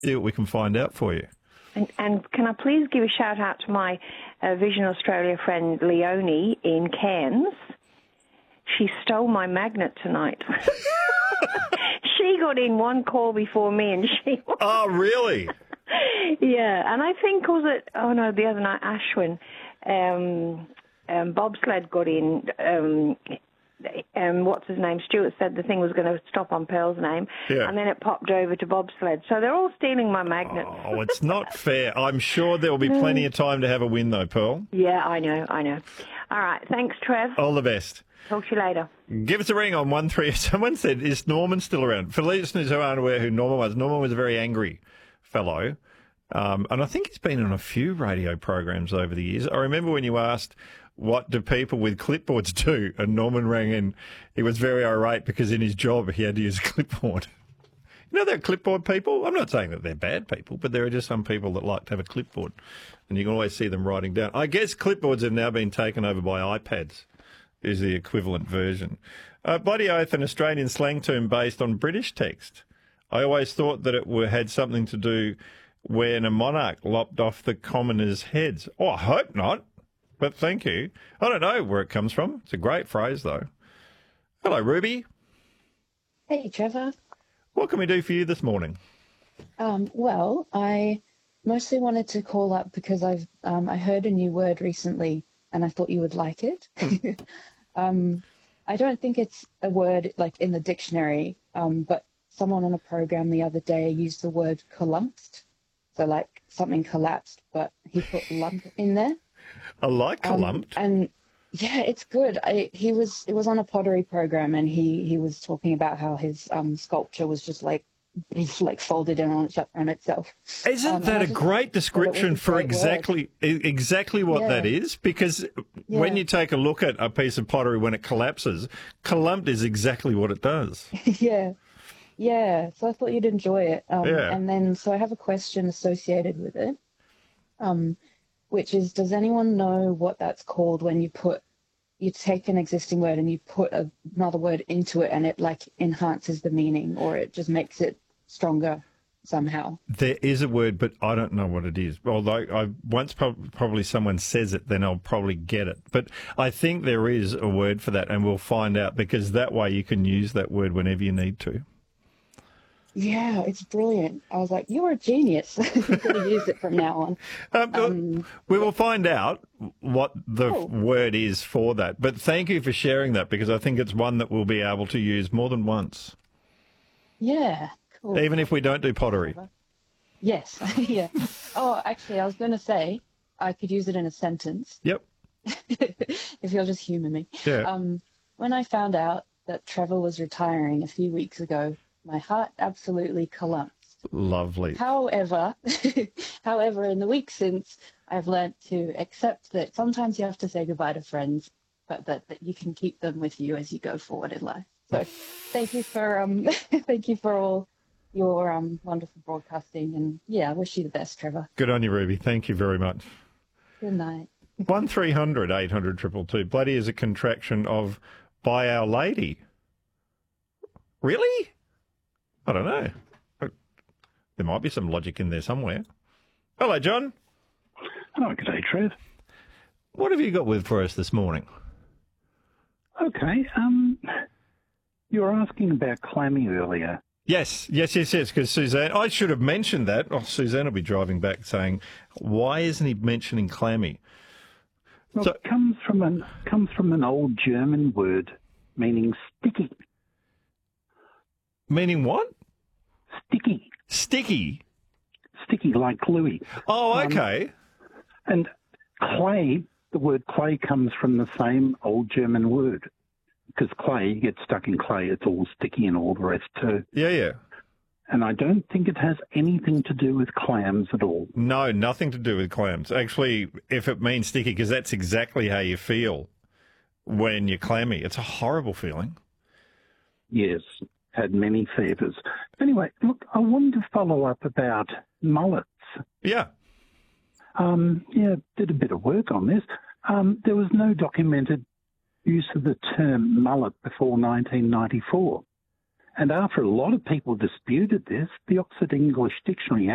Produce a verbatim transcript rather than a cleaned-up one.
see what we can find out for you. And, and can I please give a shout-out to my uh, Vision Australia friend Leonie in Cairns? She stole my magnet tonight. She got in one call before me and she... Oh, really? Yeah, and I think, was it... Oh, no, the other night, Ashwin, um, um, bobsled got in... Um, Um, what's his name? Stuart said the thing was going to stop on Pearl's name, yeah. and then it popped over to bobsled. So they're all stealing my magnets. Oh, it's not fair. I'm sure there will be plenty of time to have a win, though, Pearl. Yeah, I know, I know. All right, thanks, Trev. All the best. Talk to you later. Give us a ring on one three. Someone said, is Norman still around? For listeners who aren't aware who Norman was, Norman was a very angry fellow. Um, and I think he's been on a few radio programs over the years. I remember when you asked, what do people with clipboards do? And Norman rang in. He was very irate because in his job he had to use a clipboard. You know, they're clipboard people. I'm not saying that they're bad people, but there are just some people that like to have a clipboard. And you can always see them writing down. I guess clipboards have now been taken over by iPads, is the equivalent version. Uh, Bloody Oath, an Australian slang term based on British text. I always thought that it were, had something to do when a monarch lopped off the commoners' heads. Oh, I hope not. But thank you. I don't know where it comes from. It's a great phrase, though. Hello, Ruby. Hey, Trevor. What can we do for you this morning? Um, well, I mostly wanted to call up because I've um, I heard a new word recently, and I thought you would like it. um, I don't think it's a word like in the dictionary, um, but someone on a program the other day used the word collapsed. So like something collapsed, but he put lump in there. I like a lump. Um, and yeah, it's good. I, he was, it was on a pottery program, and he, he was talking about how his um, sculpture was just like, like folded in on, on itself. Isn't um, that a great description for great exactly word. exactly what yeah. that is? Because yeah. when you take a look at a piece of pottery when it collapses, clumped is exactly what it does. yeah. Yeah. So I thought you'd enjoy it. Um, yeah. And then, so I have a question associated with it. Um, which is, does anyone know what that's called when you put, you take an existing word and you put a, another word into it and it like enhances the meaning, or it just makes it stronger somehow? There is a word, but I don't know what it is. Although I once pro- probably someone says it, then I'll probably get it. But I think there is a word for that, and we'll find out, because that way you can use that word whenever you need to. Yeah, it's brilliant. I was like, you're a genius. You're going to use it from now on. Um, um, we will find out what the cool. word is for that. But thank you for sharing that, because I think it's one that we'll be able to use more than once. Yeah, cool. Even if we don't do pottery. Yes, yeah. Oh, actually, I was going to say I could use it in a sentence. Yep. If you'll just humour me. Yeah. Um, when I found out that Trevor was retiring a few weeks ago, my heart absolutely collapsed. Lovely. However, however, in the week since, I've learnt to accept that sometimes you have to say goodbye to friends, but that, that you can keep them with you as you go forward in life. So, thank you for um, thank you for all your um wonderful broadcasting, and yeah, I wish you the best, Trevor. Good on you, Ruby. Thank you very much. Good night. One three hundred eight hundred two two two. Bloody is a contraction of By Our Lady. Really? I don't know. There might be some logic in there somewhere. Hello, John. Hello, good day, Trev. What have you got with for us this morning? Okay, um, you were asking about clammy earlier. Yes, yes, yes, yes, because Suzanne, I should have mentioned that. Oh, Suzanne will be driving back saying, why isn't he mentioning clammy? Well, so, it comes from, an, comes from an old German word meaning sticky. Meaning what? Sticky. Sticky? Sticky, like gluey. Oh, okay. Um, and clay, the word clay comes from the same old German word. Because clay, you get stuck in clay, it's all sticky and all the rest too. Yeah, yeah. And I don't think it has anything to do with clams at all. No, nothing to do with clams. Actually, if it means sticky, because that's exactly how you feel when you're clammy. It's a horrible feeling. Yes. Had many fevers. Anyway, look, I wanted to follow up about mullets. Yeah. Um, yeah, did a bit of work on this. Um, there was no documented use of the term mullet before nineteen ninety-four. And after a lot of people disputed this, the Oxford English Dictionary